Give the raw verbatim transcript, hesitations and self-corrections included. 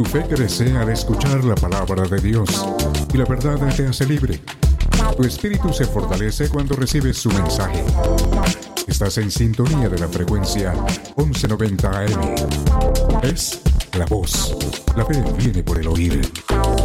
Tu fe crece al escuchar la palabra de Dios y la verdad te hace libre. Tu espíritu se fortalece cuando recibes su mensaje. Estás en sintonía de la frecuencia once noventa A M. Es la voz. La fe viene por el oír.